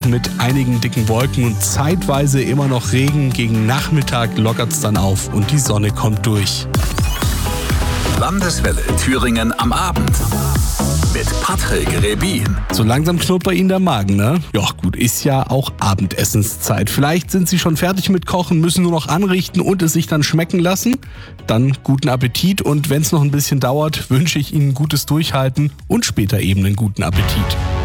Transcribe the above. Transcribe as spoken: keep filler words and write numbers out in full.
mit einigen dicken Wolken und zeitweise immer noch Regen. Gegen Nachmittag lockert es dann auf und die Sonne kommt durch. Landeswelle Thüringen am Abend mit Patrick Rebin. So langsam knurrt bei Ihnen der Magen, ne? Ja gut, ist ja auch Abendessenszeit. Vielleicht sind Sie schon fertig mit Kochen, müssen nur noch anrichten und es sich dann schmecken lassen. Dann guten Appetit und wenn es noch ein bisschen dauert, wünsche ich Ihnen gutes Durchhalten und später eben einen guten Appetit.